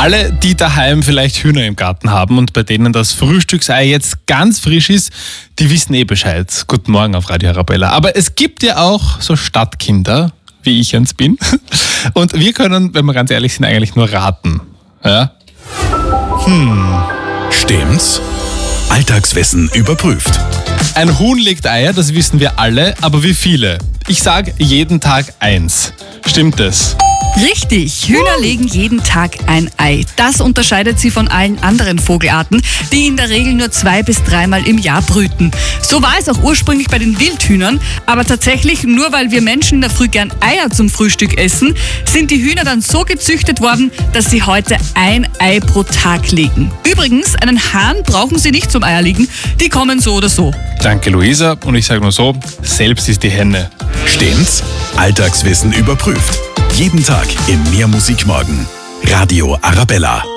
Alle, die daheim vielleicht Hühner im Garten haben und bei denen das Frühstücksei jetzt ganz frisch ist, die wissen eh Bescheid. Guten Morgen auf Radio Arabella. Aber es gibt ja auch so Stadtkinder, wie ich eins bin. Und wir können, wenn wir ganz ehrlich sind, eigentlich nur raten. Ja? Stimmt's? Alltagswissen überprüft. Ein Huhn legt Eier, das wissen wir alle, aber wie viele? Ich sag jeden Tag 1. Stimmt es? Richtig, Hühner legen jeden Tag ein Ei. Das unterscheidet sie von allen anderen Vogelarten, die in der Regel nur 2 bis 3 Mal im Jahr brüten. So war es auch ursprünglich bei den Wildhühnern, aber tatsächlich nur weil wir Menschen in der Früh gern Eier zum Frühstück essen, sind die Hühner dann so gezüchtet worden, dass sie heute ein Ei pro Tag legen. Übrigens, einen Hahn brauchen sie nicht zum Eierlegen, die kommen so oder so. Danke, Luisa. Und ich sage nur so, selbst ist die Henne. Stimmt's? Alltagswissen überprüft. Jeden Tag im Mehr Musik Morgen. Radio Arabella.